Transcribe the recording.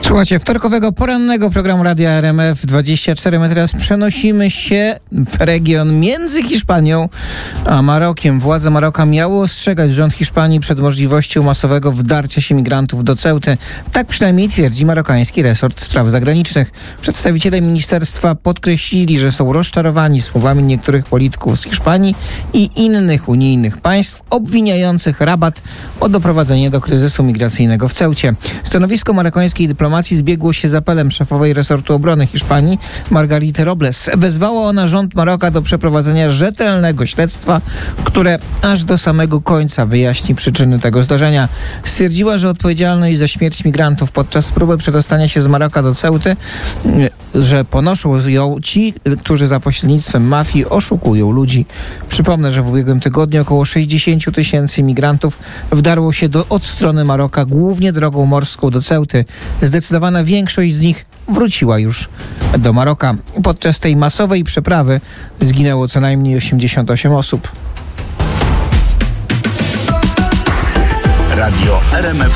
Słuchajcie, wtorkowego porannego programu Radia RMF24. My teraz przenosimy się w region między Hiszpanią a Marokiem. Władze Maroka miały ostrzegać rząd Hiszpanii przed możliwością masowego wdarcia się migrantów do Ceuty. Tak przynajmniej twierdzi marokański resort spraw zagranicznych. Przedstawiciele ministerstwa podkreślili, że są rozczarowani słowami niektórych polityków z Hiszpanii i innych unijnych państw obwiniających Rabat o doprowadzenie do kryzysu migracyjnego w Ceucie. Stanowisko marokańskiej dyplomacji zbiegło się z apelem szefowej resortu obrony Hiszpanii Margarity Robles. Wezwała ona rząd Maroka do przeprowadzenia rzetelnego śledztwa, które aż do samego końca wyjaśni przyczyny tego zdarzenia. Stwierdziła, że odpowiedzialność za śmierć migrantów podczas próby przedostania się z Maroka do Ceuty, że ponoszą ją ci, którzy za pośrednictwem mafii oszukują ludzi. Przypomnę, że w ubiegłym tygodniu około 60 000 migrantów wdarło się od strony Maroka głównie drogą morską do Ceuty. Zdecydowana większość z nich wróciła już do Maroka. Podczas tej masowej przeprawy zginęło co najmniej 88 osób. Radio RMF